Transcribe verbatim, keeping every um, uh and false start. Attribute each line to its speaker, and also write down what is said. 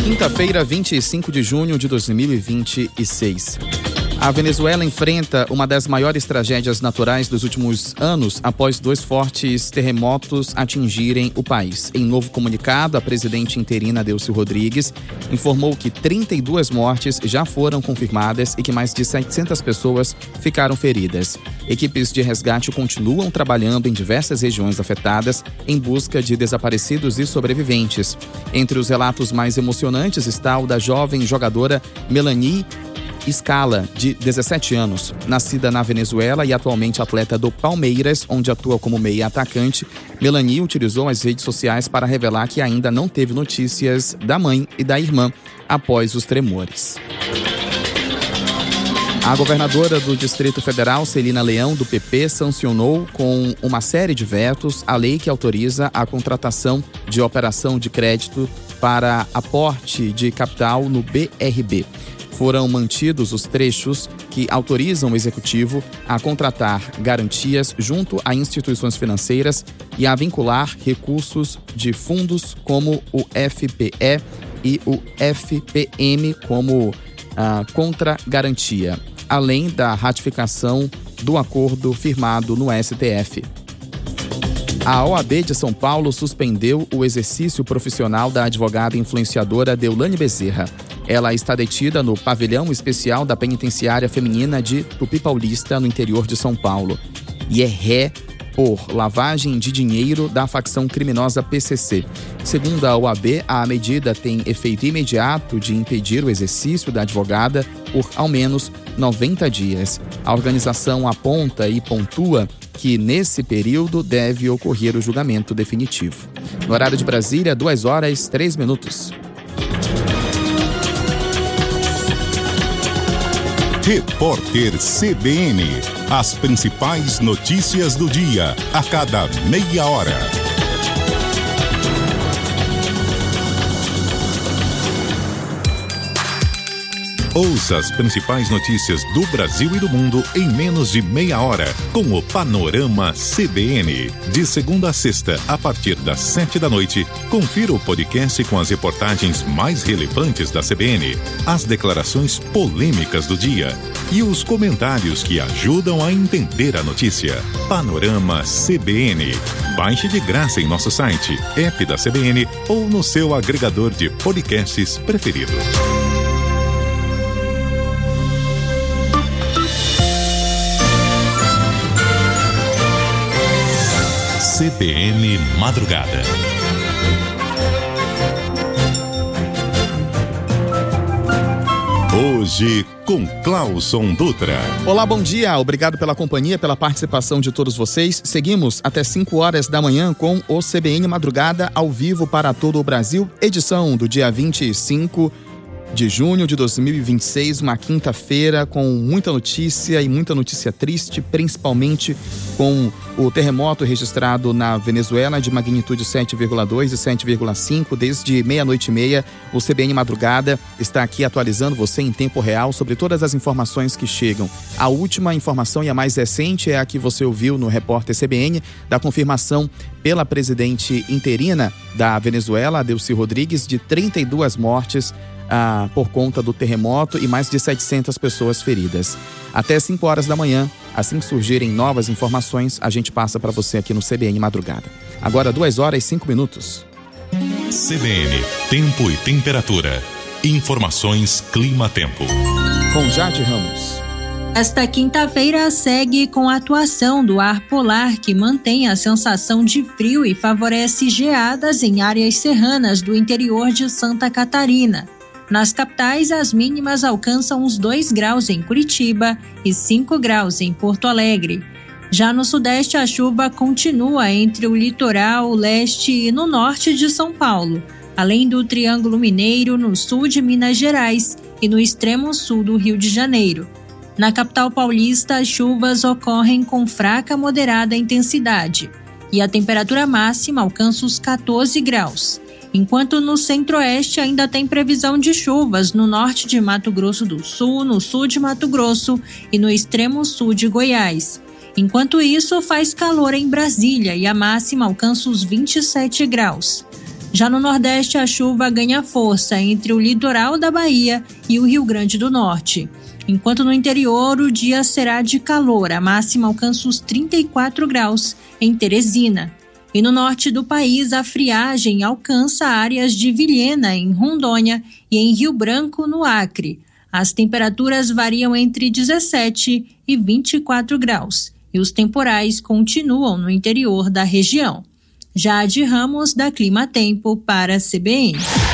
Speaker 1: Quinta-feira, vinte e cinco de junho de dois mil e vinte e seis. A Venezuela enfrenta uma das maiores tragédias naturais dos últimos anos após dois fortes terremotos atingirem o país. Em novo comunicado, a presidente interina Delcy Rodrigues informou que trinta e duas mortes já foram confirmadas e que mais de setecentas pessoas ficaram feridas. Equipes de resgate continuam trabalhando em diversas regiões afetadas em busca de desaparecidos e sobreviventes. Entre os relatos mais emocionantes está o da jovem jogadora Melanie Scala, de dezessete anos, nascida na Venezuela e atualmente atleta do Palmeiras, onde atua como meia atacante. Melanie utilizou as redes sociais para revelar que ainda não teve notícias da mãe e da irmã após os tremores. A governadora do Distrito Federal, Celina Leão, do P P, sancionou com uma série de vetos a lei que autoriza a contratação de operação de crédito para aporte de capital no B R B. Foram mantidos os trechos que autorizam o executivo a contratar garantias junto a instituições financeiras e a vincular recursos de fundos como o F P E e o F P M como ah, contra-garantia, além da ratificação do acordo firmado no S T F. A O A B de São Paulo suspendeu o exercício profissional da advogada influenciadora Deolane Bezerra. Ela está detida no pavilhão especial da penitenciária feminina de Tupi Paulista, no interior de São Paulo, e é ré por lavagem de dinheiro da facção criminosa P C C. Segundo a O A B, a medida tem efeito imediato de impedir o exercício da advogada por ao menos noventa dias. A organização aponta e pontua que nesse período deve ocorrer o julgamento definitivo. No horário de Brasília, duas horas, três minutos.
Speaker 2: Repórter C B N. As principais notícias do dia, a cada meia hora. Ouça as principais notícias do Brasil e do mundo em menos de meia hora, com o Panorama C B N. De segunda a sexta, a partir das sete da noite, confira o podcast com as reportagens mais relevantes da C B N, as declarações polêmicas do dia e os comentários que ajudam a entender a notícia. Panorama C B N. Baixe de graça em nosso site, app da C B N ou no seu agregador de podcasts preferido. C B N Madrugada. Hoje com Clauson Dutra.
Speaker 1: Olá, bom dia. Obrigado pela companhia, pela participação de todos vocês. Seguimos até cinco horas da manhã com o C B N Madrugada ao vivo para todo o Brasil. Edição do dia vinte e cinco de junho de dois mil e vinte e seis, uma quinta-feira com muita notícia e muita notícia triste, principalmente com o terremoto registrado na Venezuela de magnitude sete vírgula dois e sete vírgula cinco. Desde meia-noite e meia, o C B N Madrugada está aqui atualizando você em tempo real sobre todas as informações que chegam. A última informação e a mais recente é a que você ouviu no Repórter C B N, da confirmação pela presidente interina da Venezuela, Delcy Rodrigues, de trinta e duas mortes Ah, por conta do terremoto e mais de setecentas pessoas feridas. Até cinco horas da manhã, assim que surgirem novas informações, a gente passa para você aqui no C B N Madrugada. Agora, duas horas e cinco minutos.
Speaker 2: C B N, tempo e temperatura. Informações Clima-Tempo.
Speaker 1: Com Jade Ramos.
Speaker 3: Esta quinta-feira segue com a atuação do ar polar, que mantém a sensação de frio e favorece geadas em áreas serranas do interior de Santa Catarina. Nas capitais, as mínimas alcançam os dois graus em Curitiba e cinco graus em Porto Alegre. Já no sudeste, a chuva continua entre o litoral, o leste e no norte de São Paulo, além do Triângulo Mineiro, no sul de Minas Gerais e no extremo sul do Rio de Janeiro. Na capital paulista, as chuvas ocorrem com fraca a moderada intensidade e a temperatura máxima alcança os catorze graus. Enquanto no centro-oeste ainda tem previsão de chuvas no norte de Mato Grosso do Sul, no sul de Mato Grosso e no extremo sul de Goiás. Enquanto isso, faz calor em Brasília e a máxima alcança os vinte e sete graus. Já no Nordeste, a chuva ganha força entre o litoral da Bahia e o Rio Grande do Norte. Enquanto no interior, o dia será de calor, a máxima alcança os trinta e quatro graus em Teresina. E no norte do país, a friagem alcança áreas de Vilhena, em Rondônia, e em Rio Branco, no Acre. As temperaturas variam entre dezessete e vinte e quatro graus, e os temporais continuam no interior da região. Jade Ramos, da Clima Tempo, para a C B N.